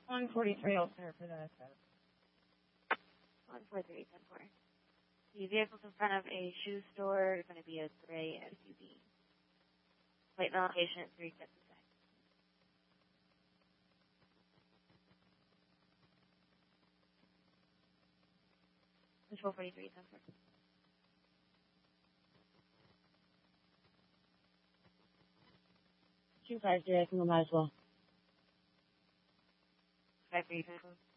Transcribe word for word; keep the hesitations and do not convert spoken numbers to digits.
one forty-three, I'll clear for that. one four three, ten four. The vehicle's in front of a shoe store. It's going to be a gray S U V. Plate and location at three fifty-six. Control forty-three, ten four. two five zero, I can go might as well. five three, ten four.